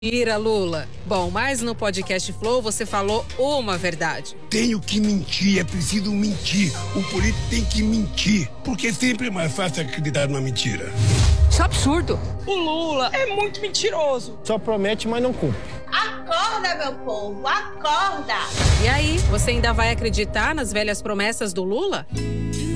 Mentira, Lula. Bom, mas no podcast Flow você falou uma verdade. Tenho que mentir, é preciso mentir. O político tem que mentir, porque sempre é mais fácil acreditar numa mentira. Isso é absurdo. O Lula é muito mentiroso. Só promete, mas não cumpre. Acorda, meu povo, acorda! E aí, você ainda vai acreditar nas velhas promessas do Lula?